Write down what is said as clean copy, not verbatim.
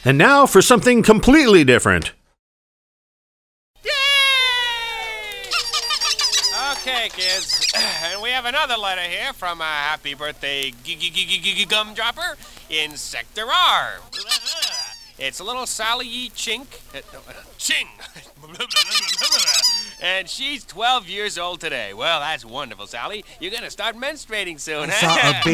And now for something completely different. Okay, kids, and we have another letter here from a happy birthday gumdropper in Sector R. It's little Sally Yee Chink. Ching! And she's 12 years old today. Well, that's wonderful, Sally. You're going to start menstruating soon, huh?